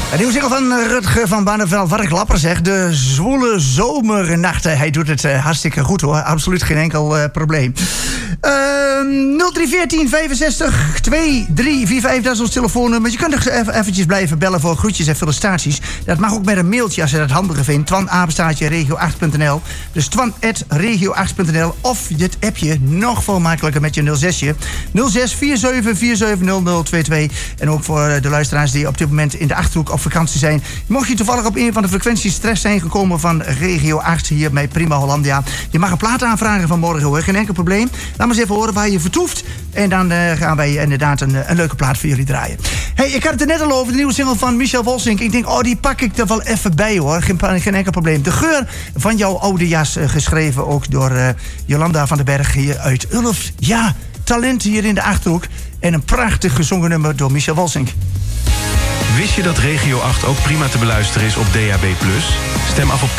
Een nieuwe single van Rutger van Barneveld. Wat ik lapper zeg. De zwoele zomernachten. Hij doet het hartstikke goed hoor. Absoluut geen enkel probleem. 0314 65 2345. Dat is ons telefoonnummer. Je kunt er eventjes blijven bellen voor groetjes en felicitaties. Dat mag ook met een mailtje als je dat handiger vindt. Twan@regio8.nl. Dus Twan@regio8.nl. Of dit appje nog veel makkelijker met je 06'je. 06 47 47 0022. En ook voor de luisteraars die op dit moment in de Achterhoek op vakantie zijn. Mocht je toevallig op een van de frequenties terecht zijn gekomen van Regio 8 hier bij Prima Hollandia. Je mag een plaat aanvragen van morgen hoor. Geen enkel probleem. Laat maar eens even horen waar je vertoeft. En dan gaan wij inderdaad een leuke plaat voor jullie draaien. Hey, ik had het er net al over. De nieuwe single van Michel Wolsink. Ik denk, die pak ik er wel even bij hoor. Geen enkel probleem. De geur van jouw oude jas. Geschreven ook door Jolanda van den Berg hier uit Ulft. Ja, talent hier in de Achterhoek. En een prachtig gezongen nummer door Michel Wolsink. Wist je dat Regio 8 ook prima te beluisteren is op DAB+? Stem af op